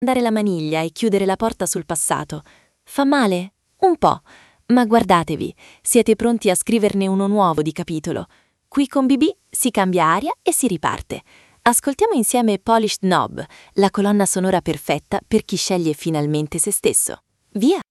Dare la maniglia e chiudere la porta sul passato. Fa male? Un po'. Ma guardatevi, siete pronti a scriverne uno nuovo di capitolo. Qui con BB si cambia aria e si riparte. Ascoltiamo insieme Polished Knob, la colonna sonora perfetta per chi sceglie finalmente se stesso. Via!